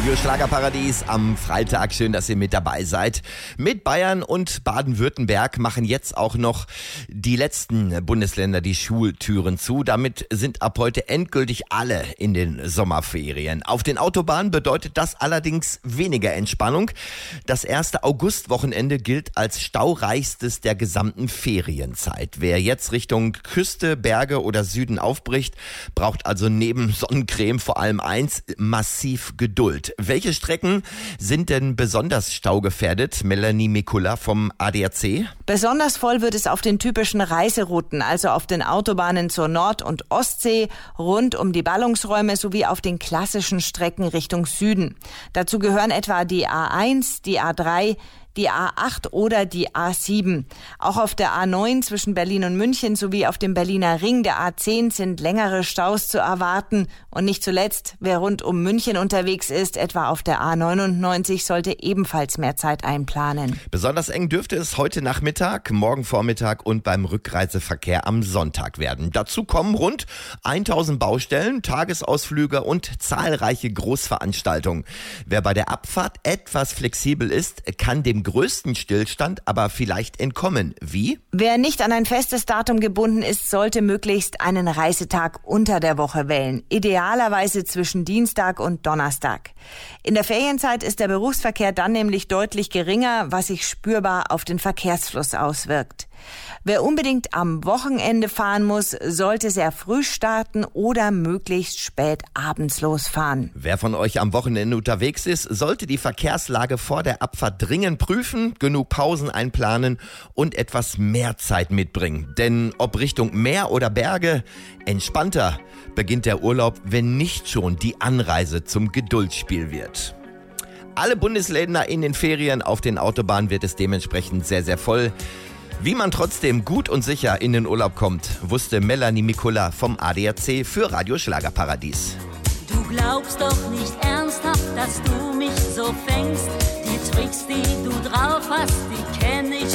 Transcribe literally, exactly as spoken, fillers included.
Radio Schlagerparadies am Freitag. Schön, dass ihr mit dabei seid. Mit Bayern und Baden-Württemberg machen jetzt auch noch die letzten Bundesländer die Schultüren zu. Damit sind ab heute endgültig alle in den Sommerferien. Auf den Autobahnen bedeutet das allerdings weniger Entspannung. Das erste Augustwochenende gilt als staureichstes der gesamten Ferienzeit. Wer jetzt Richtung Küste, Berge oder Süden aufbricht, braucht also neben Sonnencreme vor allem eins: massiv Geduld. Welche Strecken sind denn besonders staugefährdet? Melanie Mikula vom A D A C. Besonders voll wird es auf den typischen Reiserouten, also auf den Autobahnen zur Nord- und Ostsee, rund um die Ballungsräume sowie auf den klassischen Strecken Richtung Süden. Dazu gehören etwa die A eins, die A drei, die A acht oder die A sieben. Auch auf der A neun zwischen Berlin und München sowie auf dem Berliner Ring der A zehn sind längere Staus zu erwarten. Und nicht zuletzt, wer rund um München unterwegs ist, etwa auf der A neunundneunzig, sollte ebenfalls mehr Zeit einplanen. Besonders eng dürfte es heute Nachmittag, morgen Vormittag und beim Rückreiseverkehr am Sonntag werden. Dazu kommen rund tausend Baustellen, Tagesausflüge und zahlreiche Großveranstaltungen. Wer bei der Abfahrt etwas flexibel ist, kann dem größten Stillstand aber vielleicht entkommen. Wie? Wer nicht an ein festes Datum gebunden ist, sollte möglichst einen Reisetag unter der Woche wählen. Idealerweise zwischen Dienstag und Donnerstag. In der Ferienzeit ist der Berufsverkehr dann nämlich deutlich geringer, was sich spürbar auf den Verkehrsfluss auswirkt. Wer unbedingt am Wochenende fahren muss, sollte sehr früh starten oder möglichst spät abends losfahren. Wer von euch am Wochenende unterwegs ist, sollte die Verkehrslage vor der Abfahrt dringend prüfen, genug Pausen einplanen und etwas mehr Zeit mitbringen. Denn ob Richtung Meer oder Berge, entspannter beginnt der Urlaub, wenn nicht schon die Anreise zum Geduldsspiel wird. Alle Bundesländer in den Ferien, auf den Autobahnen wird es dementsprechend sehr, sehr voll. Wie man trotzdem gut und sicher in den Urlaub kommt, wusste Melanie Mikula vom A D A C für Radio Schlagerparadies. Du glaubst doch nicht ernsthaft, dass du mich so fängst. Die Tricks, die du drauf hast, die kenn ich